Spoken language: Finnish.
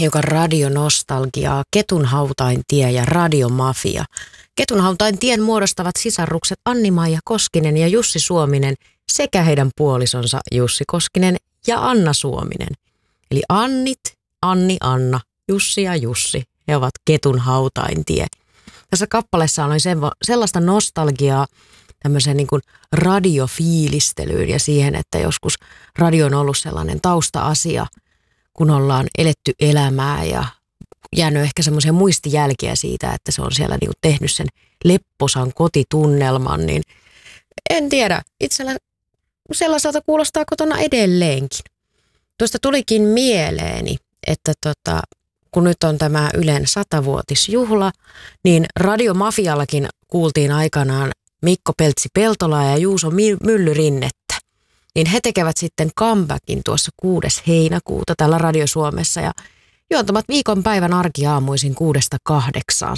hiukan radionostalgiaa, Ketunhautain tie ja radiomafia. Ketunhautain tien muodostavat sisarukset Anni-Maija Koskinen ja Jussi Suominen sekä heidän puolisonsa Jussi Koskinen ja Anna Suominen. Eli Annit, Anni, Anna, Jussi ja Jussi. He ovat Ketunhautain tie. Tässä kappaleessa on sellaista nostalgiaa tämmöiseen niin kuin radiofiilistelyyn ja siihen, että joskus radio on ollut sellainen tausta-asia, kun ollaan eletty elämää ja jäänyt ehkä semmoisia muistijälkiä siitä, että se on siellä niin kuin tehnyt sen lepposan kotitunnelman, niin en tiedä, itsellä sellaiselta kuulostaa kotona edelleenkin. Tuosta tulikin mieleeni, että kun nyt on tämä Ylen 100-vuotisjuhla, niin radiomafiallakin kuultiin aikanaan Mikko Peltsi-Peltolaa ja Juuso Myllyrinnettä. Niin he tekevät sitten comebackin tuossa 6. heinäkuuta täällä Radio Suomessa ja juontamat viikonpäivän arkiaamuisin 6–8.